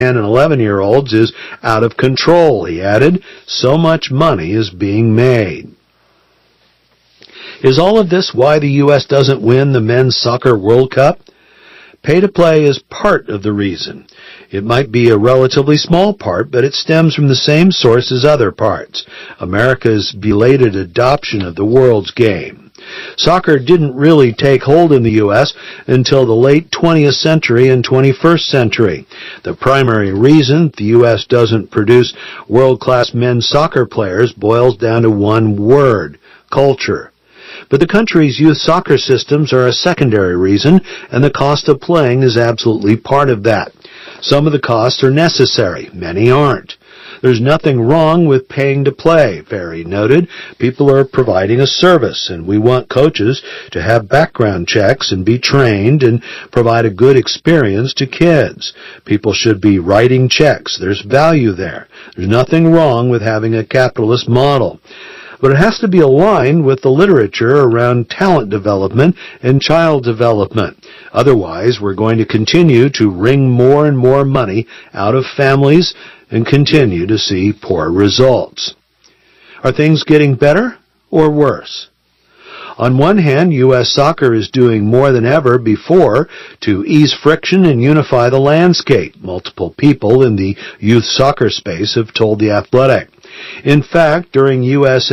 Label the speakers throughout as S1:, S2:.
S1: 10 and 11-year-olds is out of control, he added. So much money is being made. Is all of this why the U.S. doesn't win the Men's Soccer World Cup? Pay-to-play is part of the reason. It might be a relatively small part, but it stems from the same source as other parts: America's belated adoption of the world's game. Soccer didn't really take hold in the U.S. until the late 20th century and 21st century. The primary reason the U.S. doesn't produce world-class men's soccer players boils down to one word: culture. But the country's youth soccer systems are a secondary reason, and the cost of playing is absolutely part of that. Some of the costs are necessary, many aren't. There's nothing wrong with paying to play, Ferry noted. People are providing a service, and we want coaches to have background checks and be trained and provide a good experience to kids. People should be writing checks. There's value there. There's nothing wrong with having a capitalist model. But it has to be aligned with the literature around talent development and child development. Otherwise, we're going to continue to wring more and more money out of families and continue to see poor results. Are things getting better or worse? On one hand, U.S. soccer is doing more than ever before to ease friction and unify the landscape. Multiple people in the youth soccer space have told The Athletic. In fact, during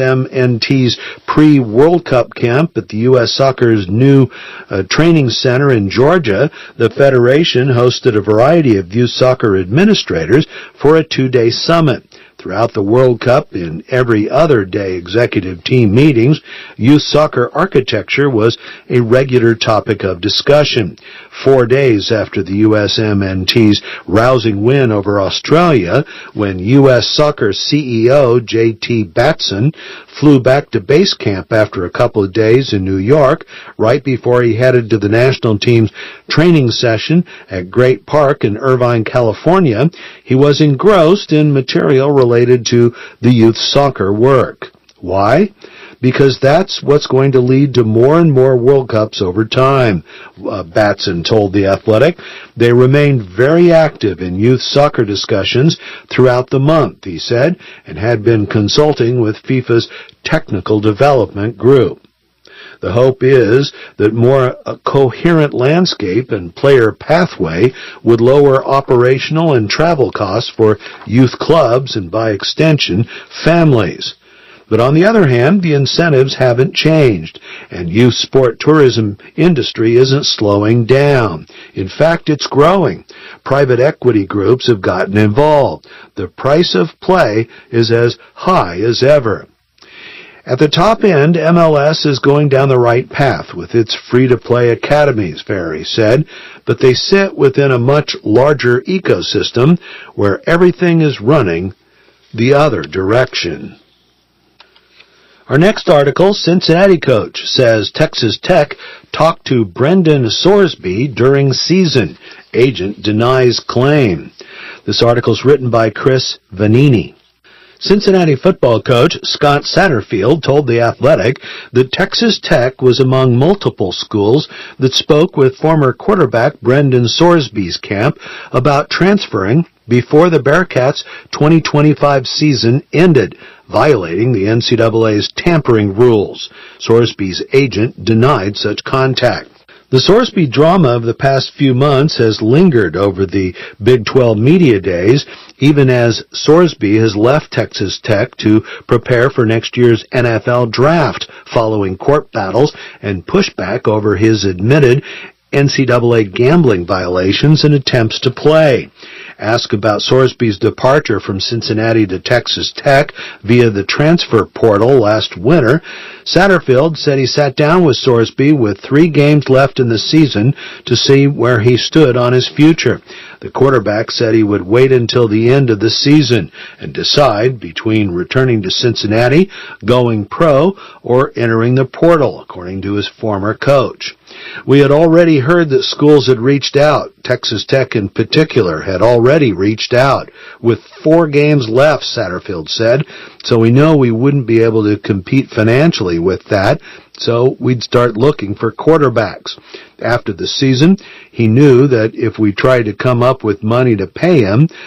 S1: USMNT's pre-World Cup camp at the U.S. Soccer's new training center in Georgia, the Federation hosted a variety of youth soccer administrators for a 2-day summit. Throughout the World Cup, in every other day executive team meetings, youth soccer architecture was a regular topic of discussion. 4 days after the USMNT's rousing win over Australia, when U.S. Soccer CEO J.T. Batson flew back to base camp after a couple of days in New York, right before he headed to the national team's training session at Great Park in Irvine, California, he was engrossed in material related to the youth soccer work. Why? Because that's what's going to lead to more and more World Cups over time, Batson told The Athletic. They remained very active in youth soccer discussions throughout the month, he said, and had been consulting with FIFA's technical development group. The hope is that more coherent landscape and player pathway would lower operational and travel costs for youth clubs and, by extension, families. But on the other hand, the incentives haven't changed, and youth sport tourism industry isn't slowing down. In fact, it's growing. Private equity groups have gotten involved. The price of play is as high as ever. At the top end, MLS is going down the right path with its free-to-play academies, Ferry said, but they sit within a much larger ecosystem where everything is running the other direction. Our next article, Cincinnati coach says Texas Tech talked to Brendan Sorsby during season. Agent denies claim. This article is written by Chris Vanini. Cincinnati football coach Scott Satterfield told The Athletic that Texas Tech was among multiple schools that spoke with former quarterback Brendan Sorsby's camp about transferring before the Bearcats' 2025 season ended, violating the NCAA's tampering rules. Sorsby's agent denied such contact. The Sorsby drama of the past few months has lingered over the Big 12 media days, even as Sorsby has left Texas Tech to prepare for next year's NFL draft following court battles and pushback over his admitted NCAA gambling violations and attempts to play. Asked about Sorsby's departure from Cincinnati to Texas Tech via the transfer portal last winter, Satterfield said he sat down with Sorsby with 3 games left in the season to see where he stood on his future. The quarterback said he would wait until the end of the season and decide between returning to Cincinnati, going pro, or entering the portal, according to his former coach. We had already heard that schools had reached out. Texas Tech in particular had already already reached out. With 4 games left, Satterfield said, so we know we wouldn't be able to compete financially with that, so we'd start looking for quarterbacks. After the season, he knew that if we tried to come up with money to pay him,